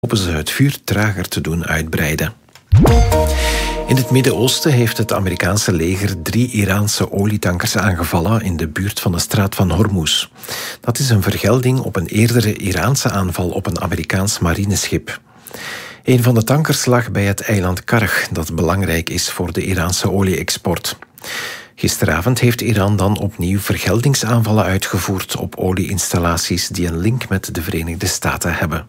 hopen ze het vuur trager te doen uitbreiden. In het Midden-Oosten heeft het Amerikaanse leger 3 Iraanse olietankers aangevallen in de buurt van de straat van Hormuz. Dat is een vergelding op een eerdere Iraanse aanval op een Amerikaans marineschip. Een van de tankers lag bij het eiland Karg, dat belangrijk is voor de Iraanse olie-export. Gisteravond heeft Iran dan opnieuw vergeldingsaanvallen uitgevoerd op olieinstallaties die een link met de Verenigde Staten hebben.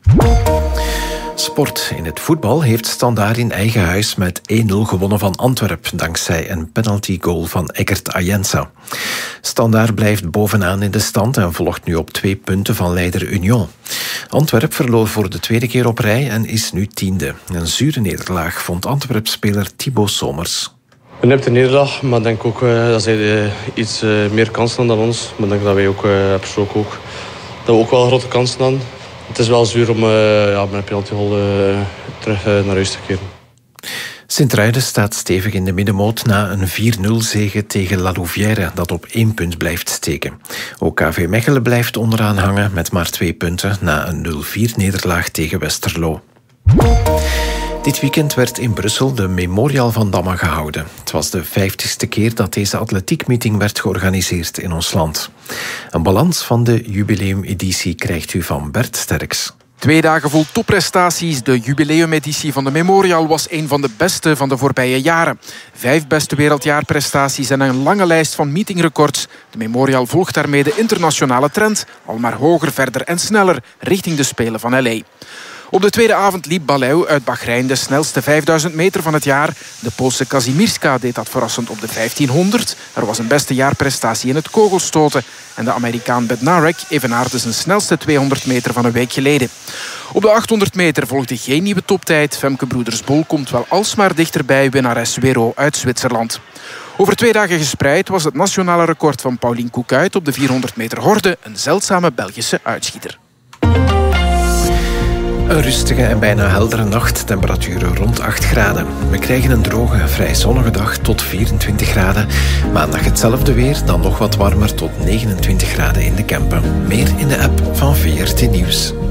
Sport. In het voetbal heeft Standaard in eigen huis met 1-0 gewonnen van Antwerp, dankzij een penaltygoal van Eggert Ayensa. Standaard blijft bovenaan in de stand en volgt nu op 2 punten van leider Union. Antwerp verloor voor de 2e keer op rij en is nu 10e. Een zure nederlaag vond Antwerp-speler Thibaut Somers. Een nipte nederlaag, maar ik denk ook dat zij iets meer kansen hadden dan ons. Maar ik denk dat wij ook persoonlijk ook, dat we ook wel grote kansen hadden. Het is wel zuur om met een penaltygoal terug naar huis te keren. Sint-Truiden staat stevig in de middenmoot na een 4-0 zege tegen La Louvière, dat op 1 punt blijft steken. Ook KV Mechelen blijft onderaan hangen met maar 2 punten na een 0-4 nederlaag tegen Westerlo. Dit weekend werd in Brussel de Memorial van Damme gehouden. Het was de 50ste keer dat deze atletiekmeeting werd georganiseerd in ons land. Een balans van de jubileumeditie krijgt u van Bert Sterks. 2 dagen vol topprestaties. De jubileumeditie van de Memorial was een van de beste van de voorbije jaren. 5 beste wereldjaarprestaties en een lange lijst van meetingrecords. De Memorial volgt daarmee de internationale trend. Al maar hoger, verder en sneller richting de Spelen van L.A. Op de tweede avond liep Baleu uit Bahrein de snelste 5000 meter van het jaar. De Poolse Kazimierska deed dat verrassend op de 1500. Er was een beste jaarprestatie in het kogelstoten. En de Amerikaan Bednarek evenaarde zijn snelste 200 meter van een week geleden. Op de 800 meter volgde geen nieuwe toptijd. Femke Broeders-Bol komt wel alsmaar dichterbij winnares Wero uit Zwitserland. Over 2 dagen gespreid was het nationale record van Pauline Koekuit op de 400 meter horde een zeldzame Belgische uitschieter. Een rustige en bijna heldere nacht, temperaturen rond 8 graden. We krijgen een droge, vrij zonnige dag tot 24 graden. Maandag hetzelfde weer, dan nog wat warmer tot 29 graden in de Kempen. Meer in de app van VRT Nieuws.